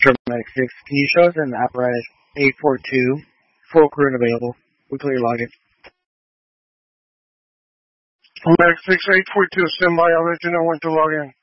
Medic 6, can you show us an apparatus 842, full crew and available? We clear login. Medic 6, 842, stand by. I'll let you know when to log in.